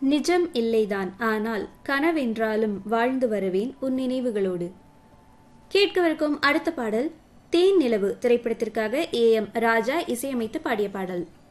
நிஜம் இல்லைதான், ஆனால் கனவென்றாலும் வாழ்ந்து வருவேன் உன் நினைவுகளோடு. கேட்கவிருக்கும் அடுத்த பாடல் தேன் நிலவு திரைப்படத்திற்காக AM ராஜா இசையமைத்து பாடிய பாடல்.